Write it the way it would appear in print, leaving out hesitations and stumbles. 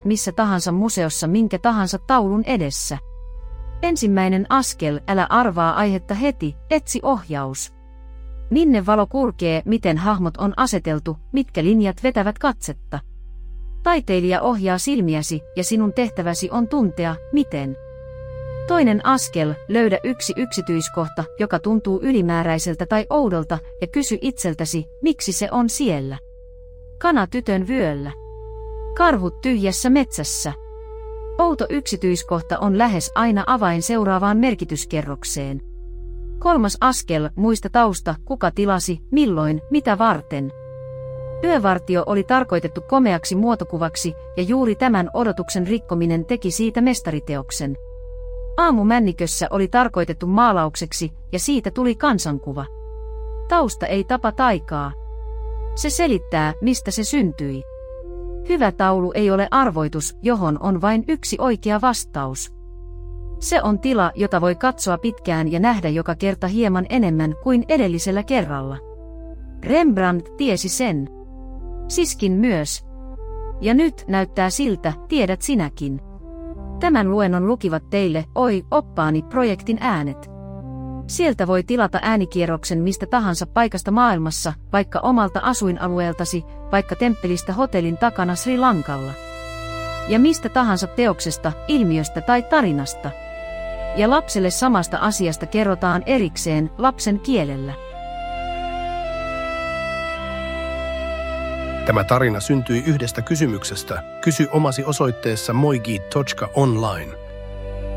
missä tahansa museossa minkä tahansa taulun edessä. Ensimmäinen askel, älä arvaa aihetta heti, etsi ohjaus. Minne valo kulkee, miten hahmot on aseteltu, mitkä linjat vetävät katsetta. Taiteilija ohjaa silmiäsi ja sinun tehtäväsi on tuntea, miten. Toinen askel, löydä yksi yksityiskohta, joka tuntuu ylimääräiseltä tai oudolta, ja kysy itseltäsi, miksi se on siellä. Kana tytön vyöllä. Karhut tyhjässä metsässä. Outo yksityiskohta on lähes aina avain seuraavaan merkityskerrokseen. Kolmas askel, muista tausta, kuka tilasi, milloin, mitä varten. Yövartio oli tarkoitettu komeaksi muotokuvaksi, ja juuri tämän odotuksen rikkominen teki siitä mestariteoksen. Aamumännikössä oli tarkoitettu maalaukseksi, ja siitä tuli kansankuva. Tausta ei tapa taikaa. Se selittää, mistä se syntyi. Hyvä taulu ei ole arvoitus, johon on vain yksi oikea vastaus. Se on tila, jota voi katsoa pitkään ja nähdä joka kerta hieman enemmän kuin edellisellä kerralla. Rembrandt tiesi sen. Siskin myös. Ja nyt näyttää siltä, tiedät sinäkin. Tämän luennon lukivat teille, oppaani, projektin äänet. Sieltä voi tilata äänikierroksen mistä tahansa paikasta maailmassa, vaikka omalta asuinalueeltasi, vaikka temppelistä hotellin takana Sri Lankalla. Ja mistä tahansa teoksesta, ilmiöstä tai tarinasta. Ja lapselle samasta asiasta kerrotaan erikseen, lapsen kielellä. Tämä tarina syntyi yhdestä kysymyksestä. Kysy omasi osoitteessa moigi.online.